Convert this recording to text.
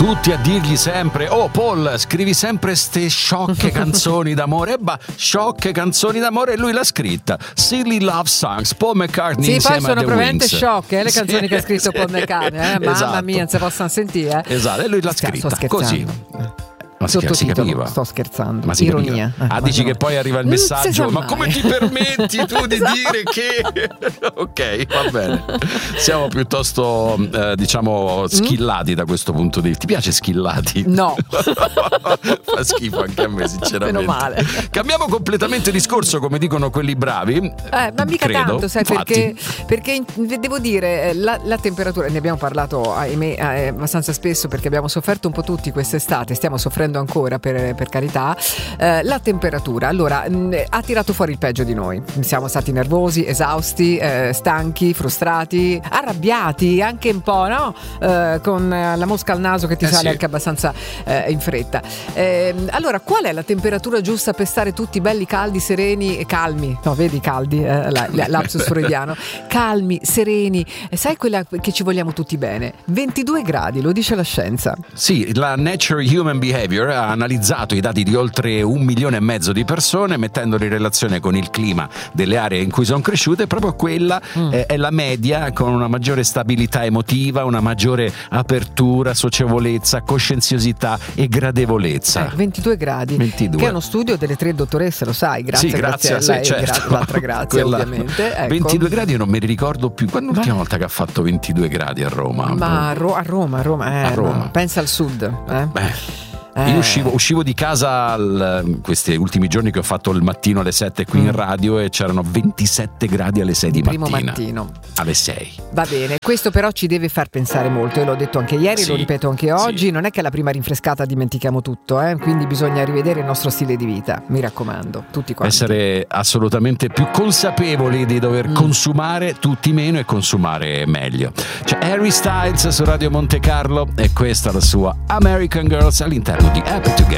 tutti a dirgli sempre: oh Paul, scrivi sempre ste sciocche canzoni d'amore. Sciocche canzoni d'amore, e lui l'ha scritta. Silly Love Songs, Paul McCartney, sì, insieme poi sono a The veramente Wings. sciocche le canzoni che ha scritto Paul McCartney, Esatto. Mamma mia, non si possono sentire. Esatto, e lui l'ha scritta così. Ma si capiva. Sto scherzando. Ma si ironia. Dici che poi arriva il messaggio: ma mai. come ti permetti tu di dire che ok, va bene. Siamo piuttosto diciamo schillati da questo punto di vista. Ti piace schillati? No. Fa schifo anche a me, sinceramente. Meno male. Cambiamo completamente discorso, come dicono quelli bravi. Ma mica credo. tanto, sai, Infatti. perché devo dire la temperatura, ne abbiamo parlato ahimè abbastanza spesso, perché abbiamo sofferto un po' tutti quest'estate, stiamo soffrendo ancora per carità. La temperatura allora ha tirato fuori il peggio di noi. Siamo stati nervosi, esausti, stanchi, frustrati, arrabbiati anche un po', no? Con la mosca al naso che ti sale anche abbastanza in fretta. Allora, qual è la temperatura giusta per stare tutti belli caldi, sereni e calmi? No, vedi, caldi, lapsus freudiano. Calmi, sereni, sai quella che ci vogliamo tutti bene? 22 gradi, lo dice la scienza. Sì, la Nature Human Behavior ha analizzato i dati di oltre 1,5 milioni di persone, mettendoli in relazione con il clima delle aree in cui sono cresciute. Proprio quella è la media, con una maggiore stabilità emotiva, una maggiore apertura, socievolezza, coscienziosità e gradevolezza. 22 gradi, 22. Che è uno studio delle 3 dottoresse, lo sai, grazie, sì, grazie a lei, certo. l'altra grazie ovviamente, ecco. 22 gradi io non me li ricordo più. Quando l'ultima volta che ha fatto 22 gradi a Roma? Ma a Roma, pensa al sud, Io uscivo di casa questi ultimi giorni che ho fatto il mattino alle 7 qui in radio, e c'erano 27 gradi alle 6 di mattina. Primo mattino. Alle 6. Va bene, questo però ci deve far pensare molto. Io l'ho detto anche ieri, lo ripeto anche oggi. Non è che alla prima rinfrescata dimentichiamo tutto, quindi bisogna rivedere il nostro stile di vita, mi raccomando, tutti quanti. Essere assolutamente più consapevoli di dover consumare tutti meno e consumare meglio. C'è Harry Styles su Radio Monte Carlo, e questa è la sua American Girls all'interno di Happy Together.